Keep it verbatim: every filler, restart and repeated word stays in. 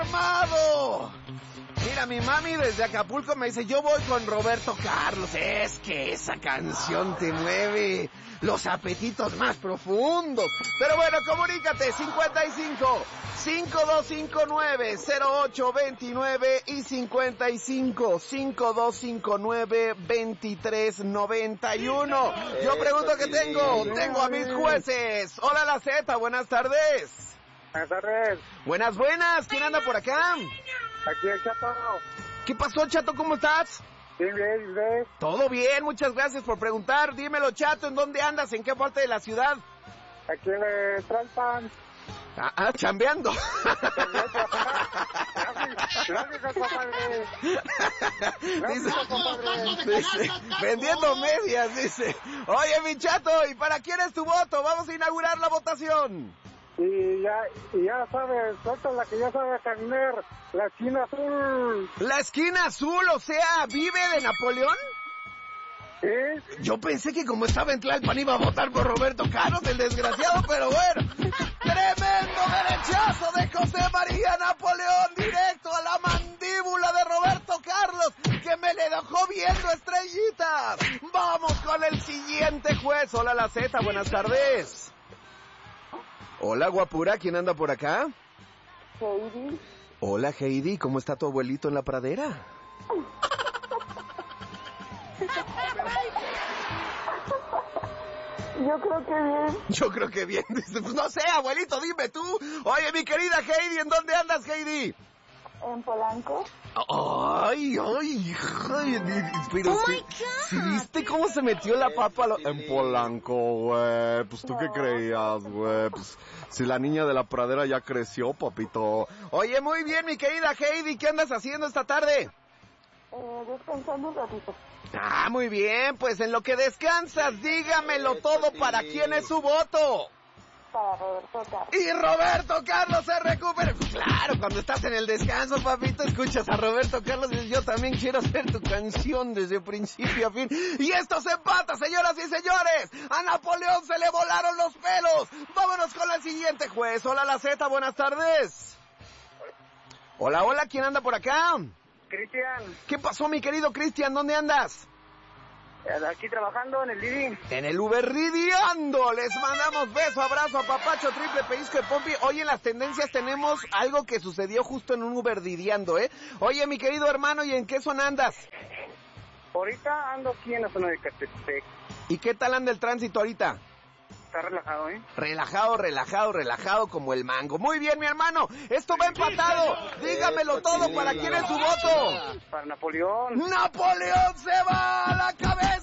armado. Mira, mi mami desde Acapulco me dice, yo voy con Roberto Carlos. Es que esa canción te mueve los apetitos más profundos. Pero bueno, comunícate, cincuenta y cinco, cinco dos cinco nueve, cero ocho dos nueve y cincuenta y cinco, cinco dos cinco nueve, veintitrés noventa y uno. Yo pregunto qué tengo, tengo a mis jueces. Hola, la Z, buenas tardes. Buenas tardes. Buenas, buenas, ¿quién anda por acá? Aquí el Chato. ¿Qué pasó, Chato? ¿Cómo estás? Bien, bien, bien. Todo bien, muchas gracias por preguntar. Dímelo, Chato, ¿en dónde andas? ¿En qué parte de la ciudad? Aquí en el Tlalpan. Ah, ah, chambeando. Gracias, compadre. Dice, Gracias, compadre. dice, vendiendo medias, dice. Oye, mi Chato, ¿y para quién es tu voto? Vamos a inaugurar la votación. Y ya, y ya sabes, esta es la que ya sabe caminar, la esquina azul. La esquina azul, o sea, ¿vive de Napoleón? ¿Sí? Yo pensé que como estaba en Tlalpan iba a votar por Roberto Carlos, el desgraciado, pero bueno. Tremendo derechazo de José María Napoleón, directo a la mandíbula de Roberto Carlos, que me le dejó viendo estrellitas. Vamos con el siguiente juez. Hola, la Z, buenas tardes. Hola, guapura, ¿quién anda por acá? Heidi. Hola, Heidi, ¿cómo está tu abuelito en la pradera? Yo creo que bien. Yo creo que bien. Pues no sé, abuelito, dime tú. Oye, mi querida Heidi, ¿en dónde andas, Heidi? En Polanco. Ay, ay, ay, pero Oh si, my God. si viste cómo se metió la papa lo- en Polanco, güey, pues tú qué creías, güey, pues si la niña de la pradera ya creció, papito. Oye, muy bien, mi querida Heidi, ¿qué andas haciendo esta tarde? Eh, descansando un ratito. Ah, muy bien, pues en lo que descansas, dígamelo todo, ¿para quién es su voto? Para Roberto Carlos. Y Roberto Carlos se recupera. Claro, cuando estás en el descanso, papito, escuchas a Roberto Carlos y dices, yo también quiero hacer tu canción desde principio a fin. Y esto se empata, señoras y señores. A Napoleón se le volaron los pelos. Vámonos con el siguiente juez. Hola, la Z, buenas tardes. Hola, hola, ¿quién anda por acá? Cristian, ¿Qué pasó, mi querido Cristian? ¿Dónde andas? aquí trabajando en el living. En el Uberridiando. Les mandamos beso, abrazo, apapacho, triple pellizco de pompi. Hoy en las tendencias tenemos algo que sucedió justo en un Uberridiando, ¿eh? Oye, mi querido hermano, ¿y en qué zona andas? Ahorita ando aquí en la zona de Catepec. ¿Y qué tal anda el tránsito ahorita? Está relajado, ¿eh? Relajado, relajado, relajado como el mango. Muy bien, mi hermano. Esto va empatado. Dígamelo todo. ¿Para quién es su voto? Para Napoleón. ¡Napoleón se va a la cabeza!